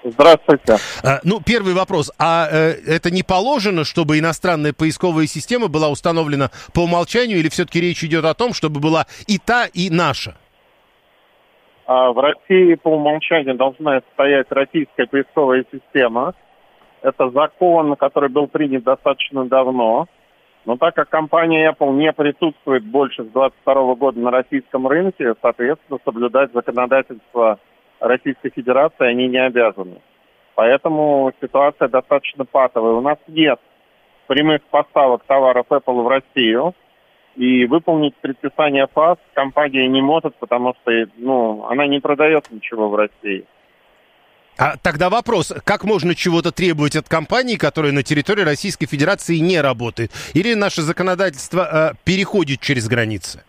Здравствуйте. Первый вопрос. Это не положено, чтобы иностранная поисковая система была установлена по умолчанию, или все-таки речь идет о том, чтобы была и та, и наша? В России по умолчанию должна стоять российская поисковая система. Это закон, который был принят достаточно давно. Но так как компания Apple не присутствует больше с 2022 года на российском рынке, соответственно, соблюдать законодательство Российской Федерации они не обязаны. Поэтому ситуация достаточно патовая. У нас нет прямых поставок товаров Apple в Россию. И выполнить предписание ФАС компания не может, потому что она не продает ничего в России. Тогда вопрос, как можно чего-то требовать от компании, которая на территории Российской Федерации не работает? Или наше законодательство переходит через границы?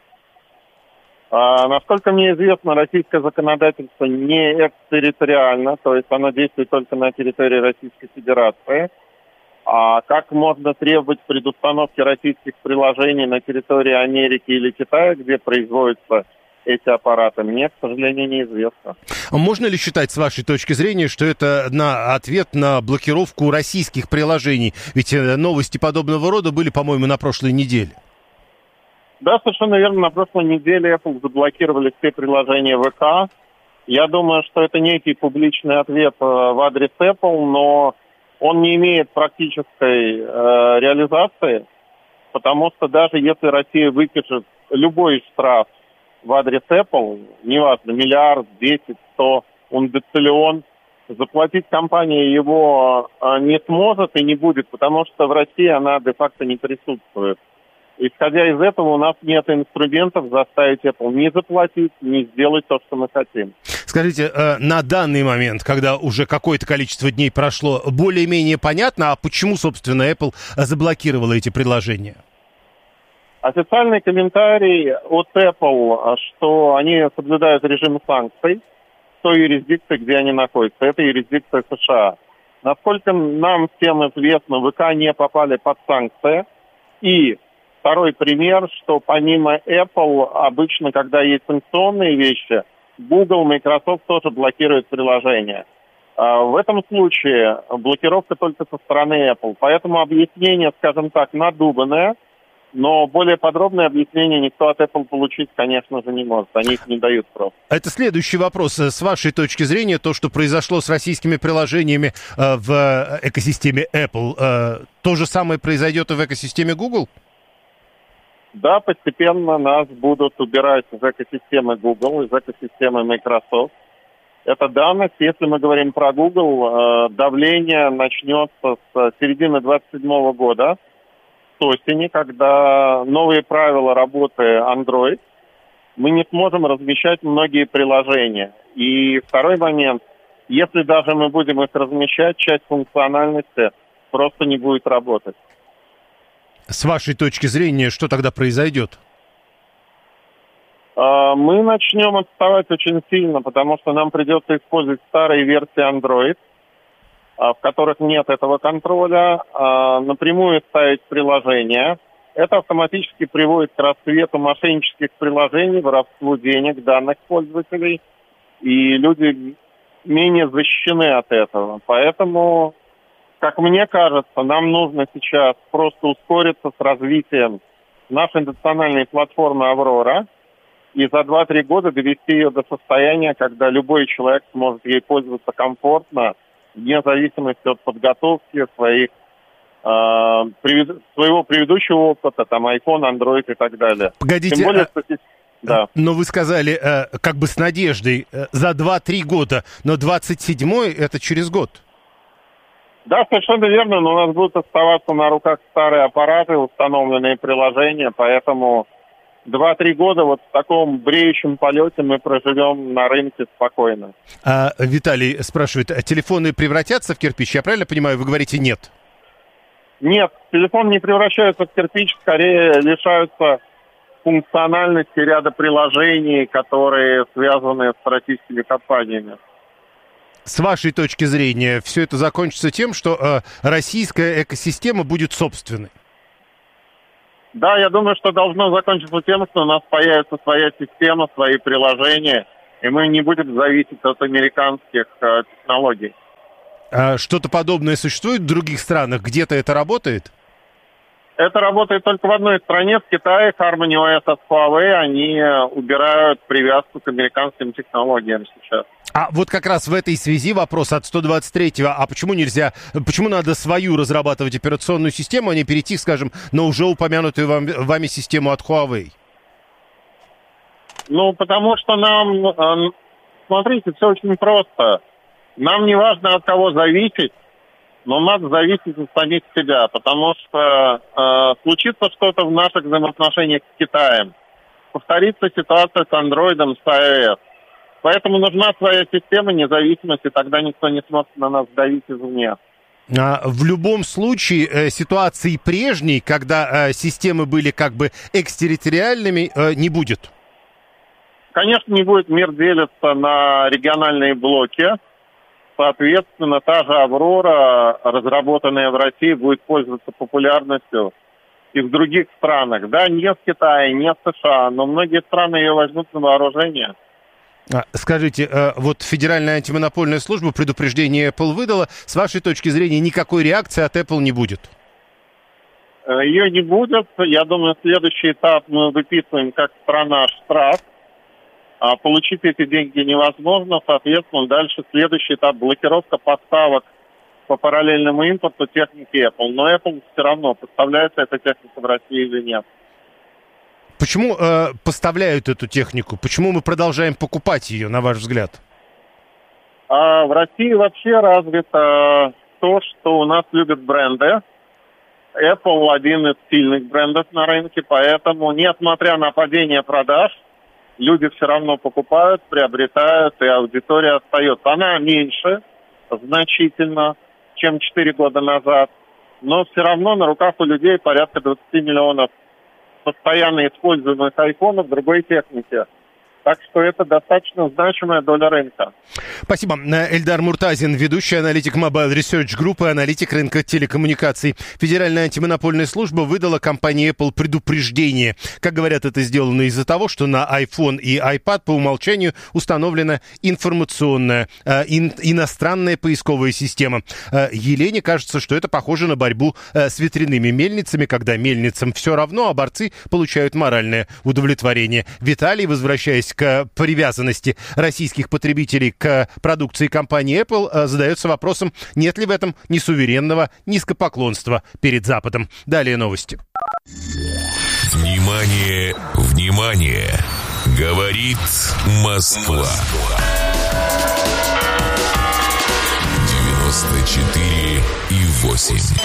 Насколько мне известно, российское законодательство не экстерриториально, то есть оно действует только на территории Российской Федерации. А как можно требовать предустановки российских приложений на территории Америки или Китая, где производятся эти аппараты, мне, к сожалению, неизвестно. Можно ли считать, с вашей точки зрения, что это ответ на блокировку российских приложений? Ведь новости подобного рода были, по-моему, на прошлой неделе. Да, совершенно верно. На прошлой неделе Apple заблокировали все приложения ВК. Я думаю, что это некий публичный ответ в адрес Apple, но он не имеет практической реализации, потому что даже если Россия выпишет любой штраф в адрес Apple, неважно, миллиард, 10, 100, ундециллион, заплатить компания его не сможет и не будет, потому что в России она де-факто не присутствует. Исходя из этого, у нас нет инструментов заставить Apple не заплатить, не сделать то, что мы хотим. Скажите, на данный момент, когда уже какое-то количество дней прошло, более-менее понятно, а почему, собственно, Apple заблокировала эти приложения? Официальный комментарий от Apple, что они соблюдают режим санкций в той юрисдикции, где они находятся. Это юрисдикция США. Насколько нам всем известно, ВК не попали под санкции. И второй пример, что помимо Apple, обычно, когда есть санкционные вещи, Google, Microsoft тоже блокируют приложения. В этом случае блокировка только со стороны Apple. Поэтому объяснение, скажем так, надуманное, но более подробное объяснение никто от Apple получить, конечно же, не может. Они их не дают просто. Это следующий вопрос. С вашей точки зрения, то, что произошло с российскими приложениями в экосистеме Apple, то же самое произойдет и в экосистеме Google? Да, постепенно нас будут убирать из экосистемы Google, из экосистемы Microsoft. Это данность. Если мы говорим про Google, давление начнется с середины 2027 года, с осени, когда новые правила работы Android, мы не сможем размещать многие приложения. И второй момент, если даже мы будем их размещать, часть функциональности просто не будет работать. С вашей точки зрения, что тогда произойдет? Мы начнем отставать очень сильно, потому что нам придется использовать старые версии Android, в которых нет этого контроля, напрямую ставить приложения. Это автоматически приводит к расцвету мошеннических приложений, воровству денег, данных пользователей, и люди менее защищены от этого. Поэтому, как мне кажется, нам нужно сейчас просто ускориться с развитием нашей национальной платформы «Аврора» и за 2-3 года довести ее до состояния, когда любой человек сможет ей пользоваться комфортно, вне зависимости от подготовки своего предыдущего опыта, там, iPhone, Android и так далее. Погодите, тем более, да. Но вы сказали, как бы с надеждой, за 2-3 года, но 27-й это через год. Да, совершенно верно, но у нас будут оставаться на руках старые аппараты, установленные приложения, поэтому 2-3 года вот в таком бреющем полете мы проживем на рынке спокойно. Виталий спрашивает, телефоны превратятся в кирпич? Я правильно понимаю, вы говорите нет? Нет, телефон не превращается в кирпич, скорее лишаются функциональности ряда приложений, которые связаны с российскими компаниями. С вашей точки зрения, все это закончится тем, что российская экосистема будет собственной? Да, я думаю, что должно закончиться тем, что у нас появится своя система, свои приложения, и мы не будем зависеть от американских технологий. Что-то подобное существует в других странах? Где-то это работает? Это работает только в одной стране, в Китае. Harmony OS от Huawei, они убирают привязку к американским технологиям сейчас. А вот как раз в этой связи вопрос от 123-го. А почему надо свою разрабатывать операционную систему, а не перейти, скажем, на уже упомянутую вами систему от Huawei? Потому что нам, смотрите, все очень просто. Нам не важно, от кого зависеть, но надо зависеть от самих себя, потому что случится что-то в наших взаимоотношениях с Китаем. Повторится ситуация с Android, с iOS. Поэтому нужна своя система независимости, тогда никто не сможет на нас давить извне. В любом случае, ситуации прежней, когда системы были как бы экстерриториальными, не будет. Конечно, не будет. Мир делится на региональные блоки. Соответственно, та же «Аврора», разработанная в России, будет пользоваться популярностью и в других странах. Да, не в Китае, не в США, но многие страны ее возьмут на вооружение. Скажите, вот Федеральная антимонопольная служба предупреждение Apple выдала. С вашей точки зрения, никакой реакции от Apple не будет? Ее не будет. Я думаю, следующий этап мы выписываем как страна штраф. Получить эти деньги невозможно. Соответственно, дальше следующий этап — блокировка поставок по параллельному импорту техники Apple. Но Apple все равно, поставляется эта техника в России или нет. Почему поставляют эту технику? Почему мы продолжаем покупать ее, на ваш взгляд? В России вообще развито то, что у нас любят бренды. Apple один из сильных брендов на рынке, поэтому, несмотря на падение продаж, люди все равно покупают, приобретают, и аудитория остается. Она меньше значительно, чем 4 года назад, но все равно на руках у людей порядка 20 миллионов постоянно используемых айфонов другой техники. Так что это достаточно значимая доля рынка. Спасибо. Эльдар Муртазин, ведущий аналитик Mobile Research Group и аналитик рынка телекоммуникаций. Федеральная антимонопольная служба выдала компании Apple предупреждение. Как говорят, это сделано из-за того, что на iPhone и iPad по умолчанию установлена информационная иностранная поисковая система. Елене кажется, что это похоже на борьбу с ветряными мельницами, когда мельницам все равно, а борцы получают моральное удовлетворение. Виталий, возвращаясь к привязанности российских потребителей к продукции компании Apple, задается вопросом, нет ли в этом несуверенного низкопоклонства перед Западом. Далее новости. Внимание, внимание! Говорит Москва. 94,8.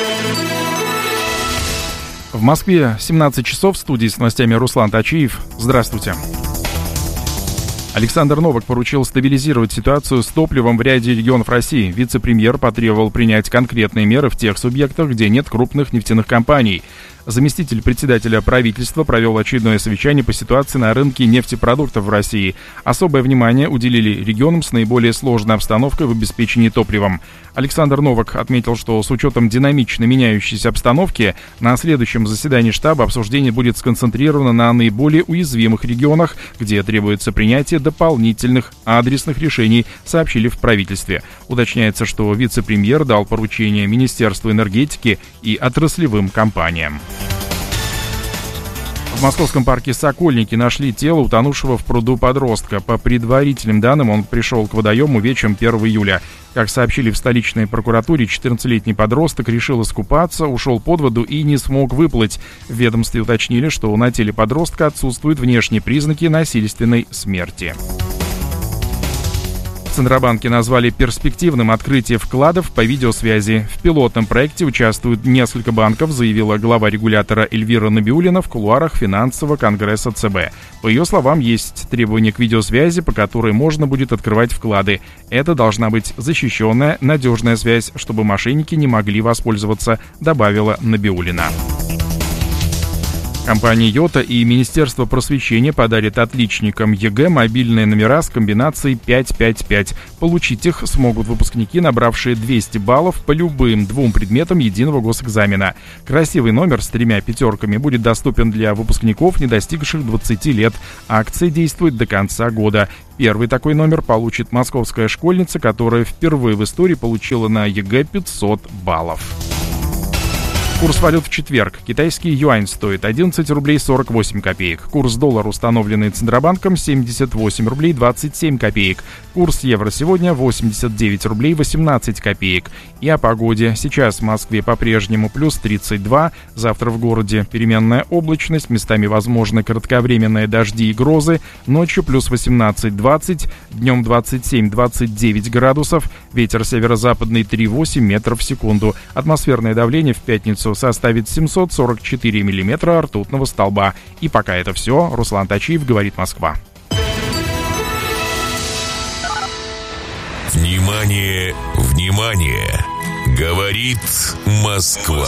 В Москве 17 часов. В студии с новостями Руслан Тачиев. Здравствуйте. Александр Новак поручил стабилизировать ситуацию с топливом в ряде регионов России. Вице-премьер потребовал принять конкретные меры в тех субъектах, где нет крупных нефтяных компаний. Заместитель председателя правительства провел очередное совещание по ситуации на рынке нефтепродуктов в России. Особое внимание уделили регионам с наиболее сложной обстановкой в обеспечении топливом. Александр Новак отметил, что с учетом динамично меняющейся обстановки на следующем заседании штаба обсуждение будет сконцентрировано на наиболее уязвимых регионах, где требуется принятие дополнительных адресных решений, сообщили в правительстве. Уточняется, что вице-премьер дал поручение Министерству энергетики и отраслевым компаниям. В московском парке Сокольники нашли тело утонувшего в пруду подростка. По предварительным данным, он пришел к водоему вечером 1 июля. Как сообщили в столичной прокуратуре, 14-летний подросток решил искупаться, ушел под воду и не смог выплыть. В ведомстве уточнили, что на теле подростка отсутствуют внешние признаки насильственной смерти. В Центробанке назвали перспективным открытие вкладов по видеосвязи. В пилотном проекте участвуют несколько банков, заявила глава регулятора Эльвира Набиуллина в кулуарах финансового конгресса ЦБ. По ее словам, есть требования к видеосвязи, по которой можно будет открывать вклады. Это должна быть защищенная, надежная связь, чтобы мошенники не могли воспользоваться, добавила Набиуллина. Компания «Йота» и Министерство просвещения подарят отличникам ЕГЭ мобильные номера с комбинацией 555. Получить их смогут выпускники, набравшие 200 баллов по любым 2 предметам единого госэкзамена. Красивый номер с 3 пятерками будет доступен для выпускников, не достигших 20 лет. Акция действует до конца года. Первый такой номер получит московская школьница, которая впервые в истории получила на ЕГЭ 500 баллов. Курс валют в четверг. Китайский юань стоит 11 рублей 48 копеек. Курс доллара, установленный Центробанком, 78 рублей 27 копеек. Курс евро сегодня 89 рублей 18 копеек. И о погоде. Сейчас в Москве по-прежнему плюс 32. Завтра в городе переменная облачность. Местами возможны кратковременные дожди и грозы. Ночью плюс 18-20. Днем 27-29 градусов. Ветер северо-западный 3,8 метров в секунду. Атмосферное давление в пятницу составит 744 миллиметра ртутного столба. И пока это все. Руслан Тачиев, говорит Москва. Внимание, внимание! Говорит Москва.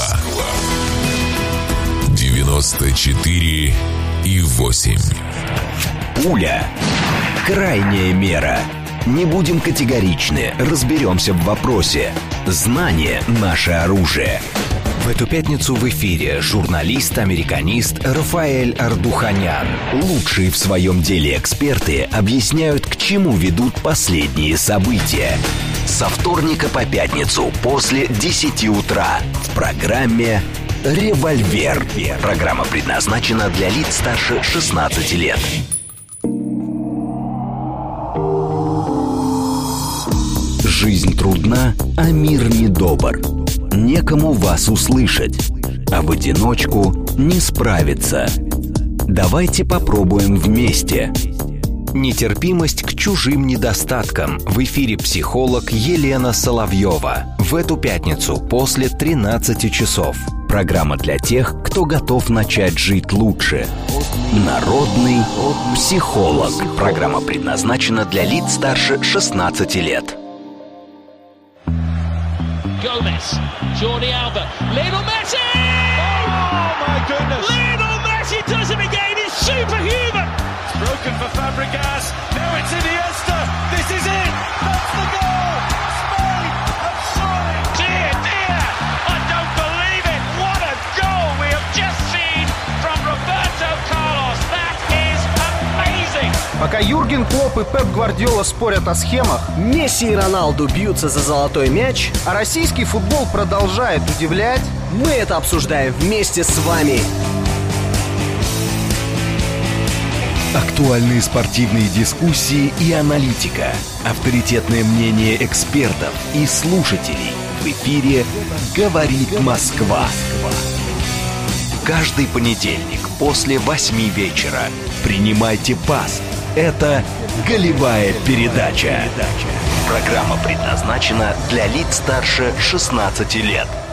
94,8. Пуля. Крайняя мера. Не будем категоричны, разберемся в вопросе. Знание – наше оружие. В эту пятницу в эфире журналист-американист Рафаэль Ардуханян. Лучшие в своем деле эксперты объясняют, к чему ведут последние события. Со вторника по пятницу после 10 утра в программе «Револьвер». Программа предназначена для лиц старше 16 лет. Жизнь трудна, а мир недобр. Некому вас услышать, а в одиночку не справиться. Давайте попробуем вместе. Нетерпимость к чужим недостаткам. В эфире психолог Елена Соловьева. В эту пятницу после 13 часов. Программа для тех, кто готов начать жить лучше. Народный психолог. Программа предназначена для лиц старше 16 лет. Gomez, Jordi Alba, Lionel Messi! Oh my goodness! Lionel Messi does it again, he's superhuman! It's broken for Fabregas, now it's Iniesta, this is it! That's the goal! Spain have scored! Dear, dear! I don't believe it! What a goal we have just seen from Roberto Carlos! That is amazing! Пока Юрген Клопп и Пеп Гвардиола спорят о схемах, Месси и Роналду бьются за золотой мяч, а российский футбол продолжает удивлять, мы это обсуждаем вместе с вами. Актуальные спортивные дискуссии и аналитика. Авторитетное мнение экспертов и слушателей. В эфире «Говорит Москва». Каждый понедельник после 8 вечера. Принимайте пас. Это «Голевая передача». Программа предназначена для лиц старше 16 лет.